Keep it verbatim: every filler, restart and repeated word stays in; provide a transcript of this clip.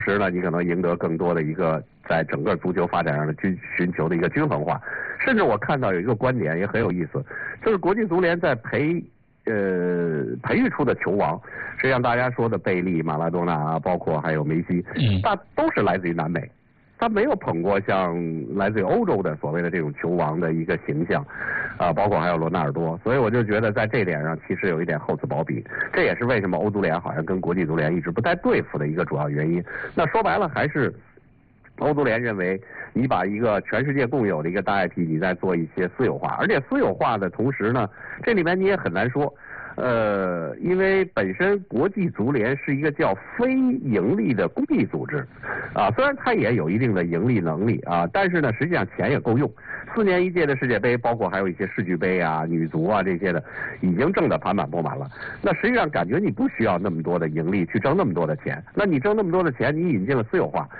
时呢，你可能赢得更多的一个在整个足球发展上的均寻求的一个均衡化。甚至我看到有一个观点也很有意思，就是国际足联在培呃培育出的球王，实际上大家说的贝利、马拉多纳啊，包括还有梅西，那都是来自于南美。他没有捧过像来自于欧洲的所谓的这种球王的一个形象，啊，包括还有罗纳尔多，所以我就觉得在这点上其实有一点厚此薄彼，这也是为什么欧足联好像跟国际足联一直不太对付的一个主要原因。那说白了还是欧足联认为你把一个全世界共有的一个大 I P， 你在做一些私有化，而且私有化的同时呢，这里面你也很难说。呃，因为本身国际足联是一个叫非盈利的公益组织，啊，虽然它也有一定的盈利能力啊，但是呢，实际上钱也够用。四年一届的世界杯，包括还有一些世俱杯啊、女足啊这些的，已经挣得盆满钵满了。那实际上感觉你不需要那么多的盈利去挣那么多的钱，那你挣那么多的钱，你引进了私有化，